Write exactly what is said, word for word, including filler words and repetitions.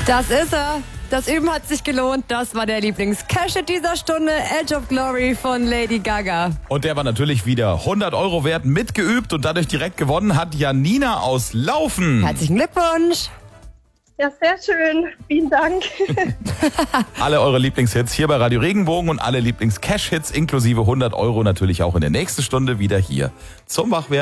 Das ist er. Das Üben hat sich gelohnt. Das war der Lieblings-Cash-Hit dieser Stunde. Edge of Glory von Lady Gaga. Und der war natürlich wieder hundert Euro wert, mitgeübt und dadurch direkt gewonnen hat Janina aus Laufen. Herzlichen Glückwunsch. Ja, sehr schön. Vielen Dank. Alle eure Lieblingshits hier bei Radio Regenbogen und alle Lieblings-Cash-Hits inklusive hundert Euro natürlich auch in der nächsten Stunde wieder hier zum Wachwerden.